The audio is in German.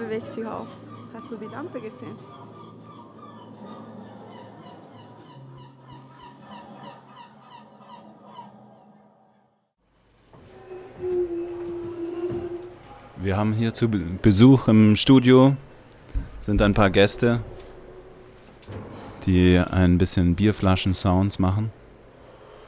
unterwegs hier auch. Hast du die Lampe gesehen? Wir haben hier zu Besuch im Studio, sind ein paar Gäste, die ein bisschen Bierflaschen-Sounds machen.